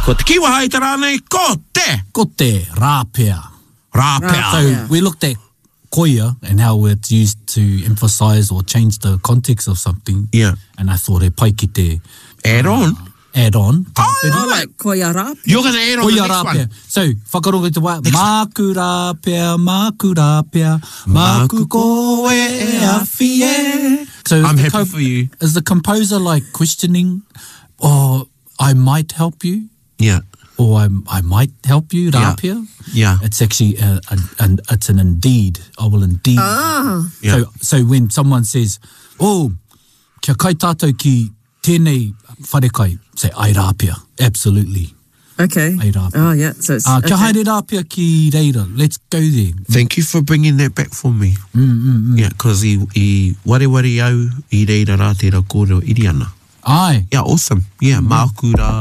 Ko te kiwa hai tara nei, ko te. Ko te rāpea. Rāpea. So we looked at koia and how it's used to emphasize or change the context of something. Yeah. And I thought pai ki te Add on. add on. Oh, like koia rāpea. You're going to add on the Koia next rāpea. one. So, whakarongo te wā, māku rāpea, māku koe e awhie. So I'm happy for you. Is the composer like questioning, oh, I might help you? Yeah. Or I might help you, rāpea? Yeah. It's actually it's an indeed. I will indeed. Yeah. So when someone says, oh, kia kai tātou ki tēnei wharekai, say, ai rāpea. Absolutely. Okay. Ai rāpea. Oh, yeah. So it's, Kia haere rāpea ki reira. Let's go there. Thank you for bringing that back for me. Yeah, because I ware au I reira rā tērā kōrero iri ana. Ai. Yeah, awesome. Yeah, māku rā